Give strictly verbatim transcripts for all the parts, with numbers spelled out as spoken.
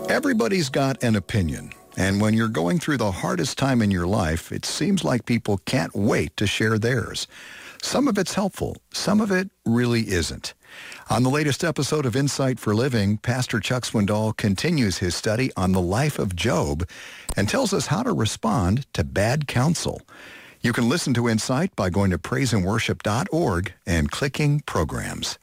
Everybody's got an opinion, and when you're going through the hardest time in your life, it seems like people can't wait to share theirs. Some of it's helpful, some of it really isn't. On the latest episode of Insight for Living, Pastor Chuck Swindoll continues his study on the life of Job and tells us how to respond to bad counsel. You can listen to Insight by going to praise and worship dot org and clicking Programs.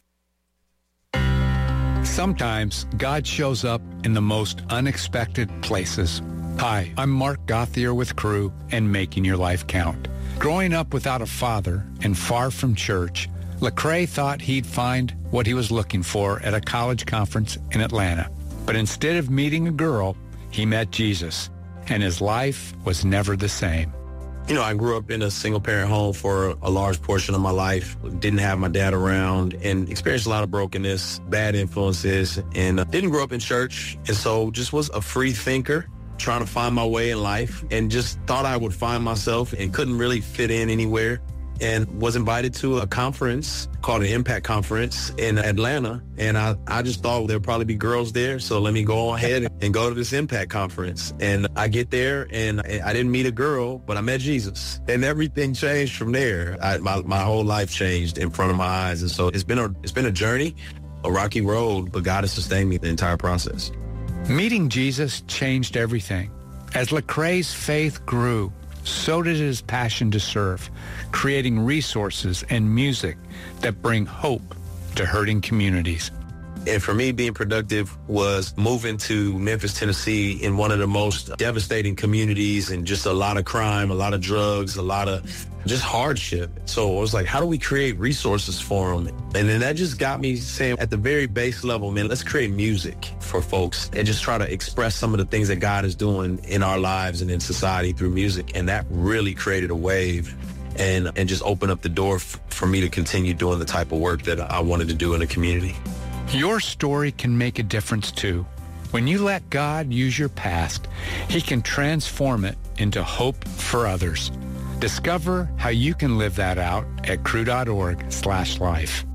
Sometimes God shows up in the most unexpected places. Hi, I'm Mark Gauthier with Crew and Making Your Life Count. Growing up without a father and far from church, Lecrae thought he'd find what he was looking for at a college conference in Atlanta. But instead of meeting a girl, he met Jesus, and his life was never the same. You know, I grew up in a single-parent home for a large portion of my life. Didn't have my dad around and experienced a lot of brokenness, bad influences, and uh, didn't grow up in church. And so just was a free thinker, trying to find my way in life, and just thought I would find myself and couldn't really fit in anywhere. And was invited to a conference called an Impact Conference in Atlanta. And I, I just thought there'd probably be girls there. So let me go ahead and go to this Impact Conference. And I get there and I didn't meet a girl, but I met Jesus. And everything changed from there. I, my, my whole life changed in front of my eyes. And so it's been a, it's been a journey, a rocky road, but God has sustained me the entire process. Meeting Jesus changed everything. As Lecrae's faith grew, so did his passion to serve, creating resources and music that bring hope to hurting communities. And for me, being productive was moving to Memphis, Tennessee, in one of the most devastating communities, and just a lot of crime, a lot of drugs, a lot of just hardship. So I was like, how do we create resources for them? And then that just got me saying, at the very base level, man, let's create music for folks and just try to express some of the things that God is doing in our lives and in society through music. And that really created a wave and, and just opened up the door f- for me to continue doing the type of work that I wanted to do in the community. Your story can make a difference too. When you let God use your past, he can transform it into hope for others. Discover how you can live that out at crew.org slash life.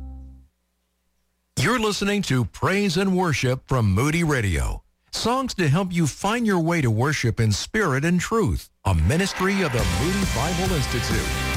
You're listening to Praise and Worship from Moody Radio. Songs to help you find your way to worship in spirit and truth. A ministry of the Moody Bible Institute.